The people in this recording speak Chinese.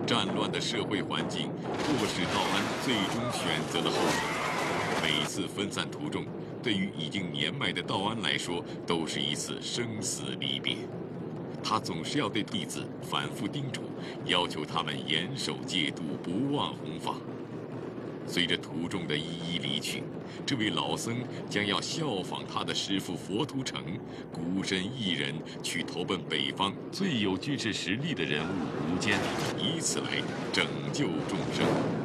战乱的社会环境迫使道安最终选择了后者。每次分散途中，对于已经年迈的道安来说，都是一次生死离别。他总是要对弟子反复叮嘱，要求他们严守戒度，不忘弘法。随着途中的一一离去，这位老僧将要效仿他的师父佛图澄，孤身一人去投奔北方最有军事实力的人物苻坚，以此来拯救众生。